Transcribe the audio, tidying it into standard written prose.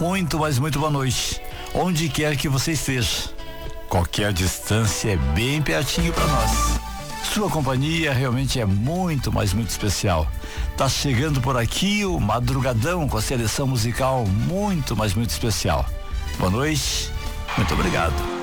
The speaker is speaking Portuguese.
muito, mas muito boa noite. Onde quer que você esteja, qualquer distância é bem pertinho para nós. Sua companhia realmente é muito, mas muito especial. Tá chegando por aqui o Madrugadão com a seleção musical muito, mas muito especial. Boa noite, muito obrigado.